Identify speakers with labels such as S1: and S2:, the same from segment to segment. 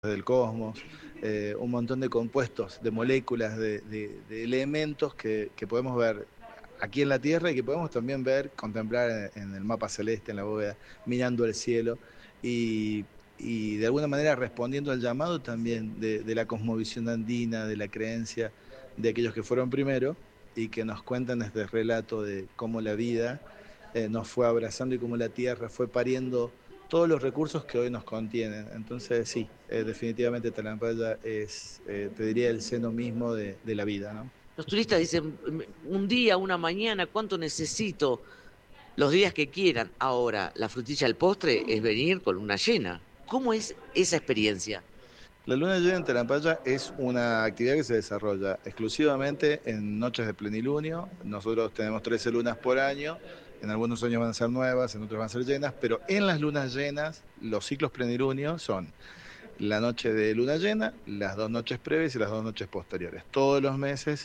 S1: del cosmos, un montón de compuestos, de moléculas, de elementos que podemos ver aquí en la Tierra y que podemos también ver, contemplar en el mapa celeste, en la bóveda, mirando el cielo y, y de alguna manera respondiendo al llamado también de la cosmovisión andina, de la creencia de aquellos que fueron primero y que nos cuentan este relato de cómo la vida nos fue abrazando y cómo la Tierra fue pariendo todos los recursos que hoy nos contienen. Entonces sí, definitivamente Talampaya es, te diría, el seno mismo de la vida, ¿no?
S2: Los turistas dicen, un día, una mañana, ¿cuánto necesito? Los días que quieran. Ahora, la frutilla del postre es venir con luna llena. ¿Cómo es esa experiencia?
S1: La luna llena en Talampaya es una actividad que se desarrolla exclusivamente en noches de plenilunio. Nosotros tenemos 13 lunas por año. En algunos años van a ser nuevas, en otros van a ser llenas, pero en las lunas llenas, los ciclos plenilunios son la noche de luna llena, las 2 noches previas y las 2 noches posteriores. Todos los meses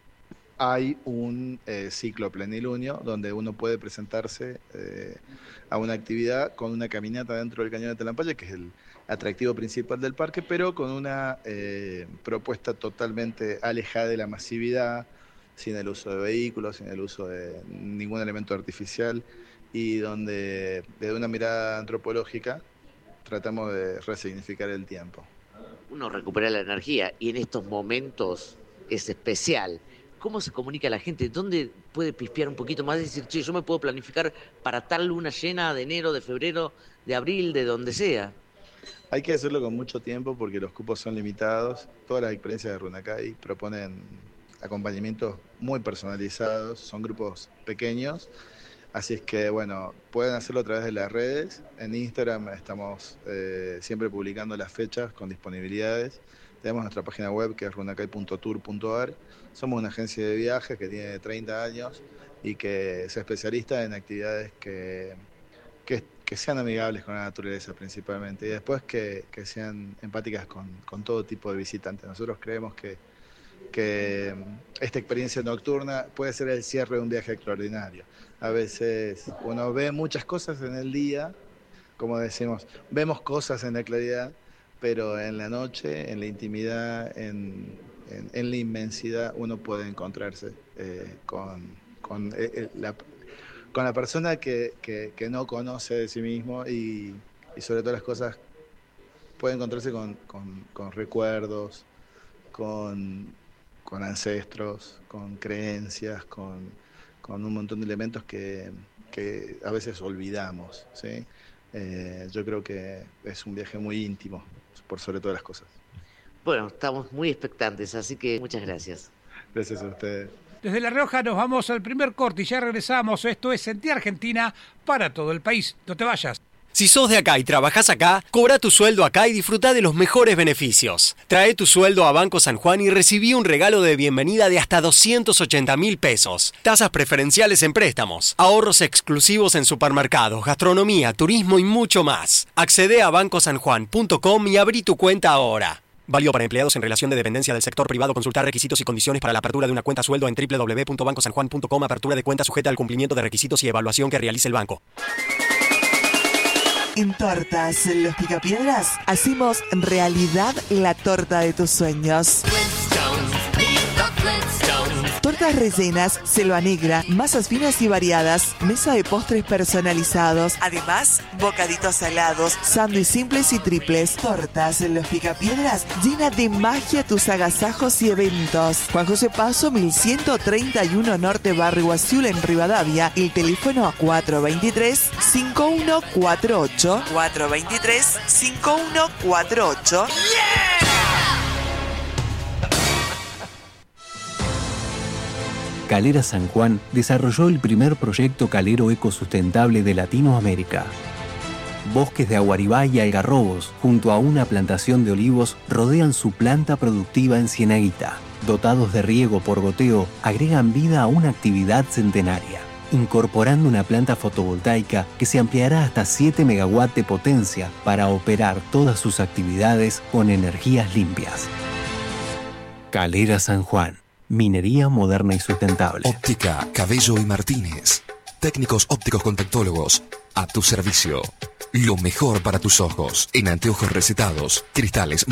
S1: hay un ciclo plenilunio donde uno puede presentarse a una actividad con una caminata dentro del cañón de Talampaya, que es el atractivo principal del parque, pero con una propuesta totalmente alejada de la masividad, sin el uso de vehículos, sin el uso de ningún elemento artificial, y donde desde una mirada antropológica tratamos de resignificar el tiempo.
S2: Uno recupera la energía y en estos momentos es especial. ¿Cómo se comunica a la gente? ¿Dónde puede pispear un poquito más? Decir, che, yo me puedo planificar para tal luna llena de enero, de febrero, de abril, de donde sea.
S1: Hay que hacerlo con mucho tiempo porque los cupos son limitados. Todas las experiencias de Runacay proponen acompañamientos muy personalizados, son grupos pequeños, así es que bueno, pueden hacerlo a través de las redes. En Instagram estamos siempre publicando las fechas con disponibilidades. Tenemos nuestra página web que es runacay.tour.ar. Somos una agencia de viajes que tiene 30 años y que es especialista en actividades que sean amigables con la naturaleza principalmente y después que sean empáticas con todo tipo de visitantes. Nosotros creemos que esta experiencia nocturna puede ser el cierre de un viaje extraordinario. A veces uno ve muchas cosas en el día, como decimos, vemos cosas en la claridad, pero en la noche, en la intimidad, en la inmensidad, uno puede encontrarse con la persona que no conoce de sí mismo y sobre todas las cosas puede encontrarse con recuerdos, con ancestros, con creencias, con un montón de elementos que a veces olvidamos, ¿sí? Yo creo que es un viaje muy íntimo, por sobre todas las cosas.
S2: Bueno, estamos muy expectantes, así que muchas gracias.
S1: Gracias a ustedes.
S3: Desde La Rioja nos vamos al primer corte y ya regresamos. Esto es Sentí Argentina para todo el país. No te vayas.
S4: Si sos de acá y trabajás acá, cobra tu sueldo acá y disfruta de los mejores beneficios. Trae tu sueldo a Banco San Juan y recibí un regalo de bienvenida de hasta 280.000 pesos. Tasas preferenciales en préstamos, ahorros exclusivos en supermercados, gastronomía, turismo y mucho más. Accede a bancosanjuan.com y abrí tu cuenta ahora. Válido para empleados en relación de dependencia del sector privado. Consultar requisitos y condiciones para la apertura de una cuenta sueldo en www.bancosanjuan.com. Apertura de cuenta sujeta al cumplimiento de requisitos y evaluación que realice el banco.
S5: En Tortas Los Picapiedras hacemos realidad la torta de tus sueños. Tortas rellenas, selva negra, masas finas y variadas, mesa de postres personalizados, además bocaditos salados, sándwiches simples y triples. Tortas Los Picapiedras llena de magia tus agasajos y eventos. Juan José Paso 1131 Norte, Barrio Guasiul en Rivadavia. El teléfono 423-5148. 423-5148.
S6: Calera San Juan desarrolló el primer proyecto calero ecosustentable de Latinoamérica. Bosques de aguaribá y algarrobos, junto a una plantación de olivos, rodean su planta productiva en Cienaguita. Dotados de riego por goteo, agregan vida a una actividad centenaria, incorporando una planta fotovoltaica que se ampliará hasta 7 megawatts de potencia para operar todas sus actividades con energías limpias. Calera San Juan. Minería moderna y sustentable.
S7: Óptica Cabello y Martínez. Técnicos ópticos contactólogos. A tu servicio. Lo mejor para tus ojos. En anteojos recetados, cristales,